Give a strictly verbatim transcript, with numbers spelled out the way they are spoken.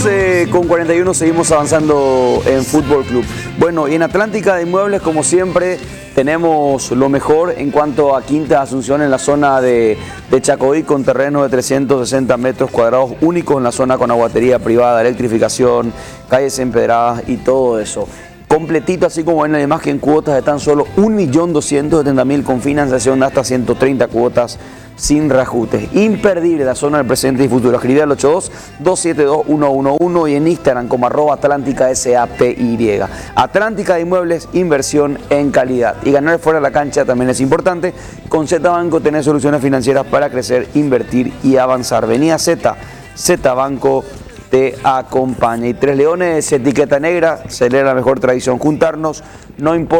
doce con cuarenta y uno seguimos avanzando en Fútbol Club. Bueno, y en Atlántica de Inmuebles, como siempre, tenemos lo mejor en cuanto a Quinta Asunción en la zona de, de Chacoí, con terreno de trescientos sesenta metros cuadrados únicos en la zona, con aguatería privada, electrificación, calles empedradas y todo eso. Completito, así como ven en la imagen, cuotas de tan solo un millón doscientos setenta mil con financiación de hasta ciento treinta cuotas sin reajustes. Imperdible la zona del presente y futuro. Escribí al ocho dos, dos siete dos, uno uno uno y en Instagram como arroba Atlántica S A P Y. Atlántica de Inmuebles, inversión en calidad. Y ganar fuera de la cancha también es importante. Con Z Banco tenés soluciones financieras para crecer, invertir y avanzar. Vení a Z, Z Banco te acompaña. Y Tres Leones, etiqueta negra, celebra la mejor tradición. Juntarnos, no importa.